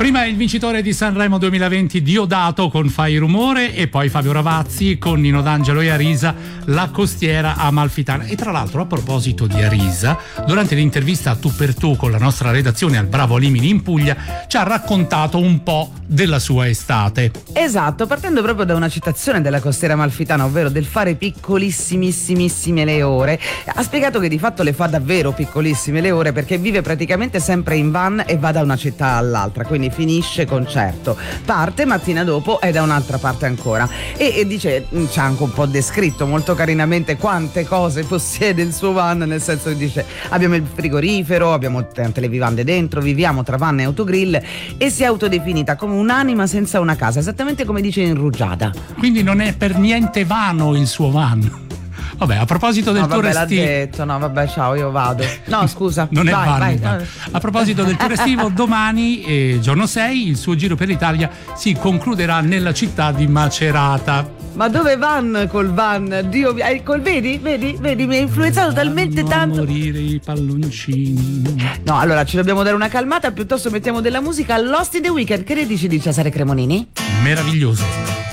Prima il vincitore di Sanremo 2020 Diodato con Fai Rumore, e poi Fabio Ravazzi con Nino D'Angelo e Arisa, La costiera amalfitana. E tra l'altro, a proposito di Arisa, durante l'intervista a Tu per Tu con la nostra redazione al Bravo Limini in Puglia, ci ha raccontato un po' della sua estate. Esatto, partendo proprio da una citazione della costiera amalfitana, ovvero del fare piccolissimissime le ore. Ha spiegato che di fatto le fa davvero piccolissime le ore, perché vive praticamente sempre in van e va da una città all'altra, quindi finisce concerto, parte mattina dopo e da un'altra parte ancora, e dice, ci ha anche un po' descritto molto carinamente quante cose possiede il suo van, nel senso che dice: abbiamo il frigorifero, abbiamo tante le vivande dentro, viviamo tra van e autogrill, e si è autodefinita come un'anima senza una casa, esattamente come dice in Rugiada. Quindi non è per niente vano il suo van. Vabbè, a proposito del tour estivo, l'ha detto, no vabbè, ciao, io vado. No, scusa, non è vai. A proposito del tour estivo, domani, giorno 6, il suo giro per l'Italia si concluderà nella città di Macerata. Ma dove van col van? Dio, vedi, mi ha influenzato talmente tanto. A morire i palloncini. No, allora ci dobbiamo dare una calmata, piuttosto mettiamo della musica. Lost in the Weekend. Che ne dici di Cesare Cremonini? Meraviglioso.